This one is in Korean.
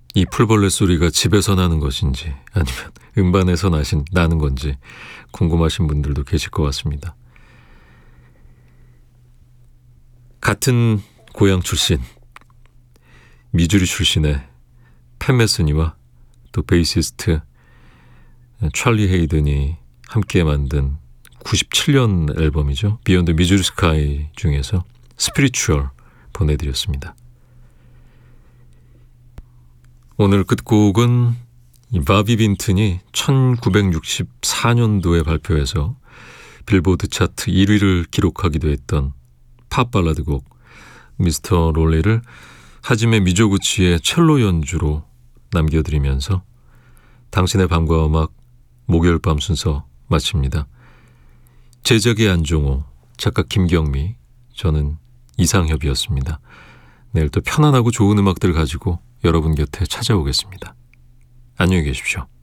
이 풀벌레 소리가 집에서 나는 것인지 아니면 음반에서 나는 건지 궁금하신 분들도 계실 것 같습니다. 같은 고향 출신, 미주리 출신의 팻 메스니와 또 베이시스트 찰리 헤이든이 함께 만든 97년 앨범이죠. 비욘드 미주리 스카이 중에서 스피리추얼 보내드렸습니다. 오늘 끝곡은 바비 빈튼이 1964년도에 발표해서 빌보드 차트 1위를 기록하기도 했던 팝 발라드 곡 미스터 롤리를 하지메 미조구치의 첼로 연주로 남겨드리면서 당신의 밤과 음악 목요일 밤 순서 마칩니다. 제작의 안종호, 작가 김경미, 저는 이상협이었습니다. 내일 또 편안하고 좋은 음악들 가지고 여러분 곁에 찾아오겠습니다. 안녕히 계십시오.